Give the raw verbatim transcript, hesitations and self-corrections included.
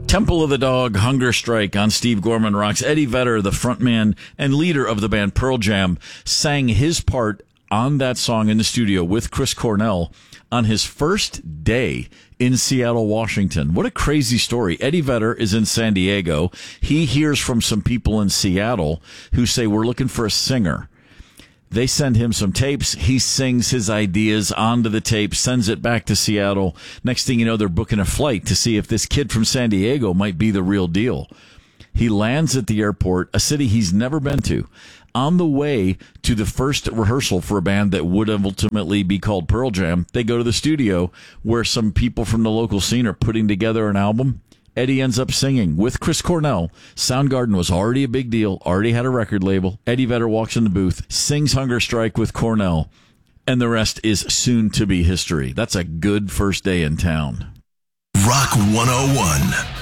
Temple of the Dog, Hunger Strike on Steve Gorman Rocks. Eddie Vedder, the frontman and leader of the band Pearl Jam, sang his part on that song in the studio with Chris Cornell on his first day in Seattle, Washington. What a crazy story. Eddie Vedder is in San Diego. He hears from some people in Seattle who say, we're looking for a singer. They send him some tapes. He sings his ideas onto the tape, sends it back to Seattle. Next thing you know, they're booking a flight to see if this kid from San Diego might be the real deal. He lands at the airport, a city he's never been to. On the way to the first rehearsal for a band that would ultimately be called Pearl Jam, they go to the studio where some people from the local scene are putting together an album. Eddie ends up singing with Chris Cornell. Soundgarden was already a big deal, already had a record label. Eddie Vedder walks in the booth, sings Hunger Strike with Cornell, and the rest is soon to be history. That's a good first day in town. Rock one oh one.